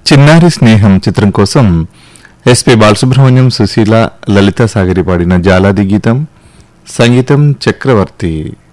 చిన్నారి స్నేహం చిత్రం కోసం ఎస్పి బాలసుబ్రహ్మణ్యం, సుశీల, లలితా సాగరి పాడిన జాలాది గీతం, సంగీతం చక్రవర్తి.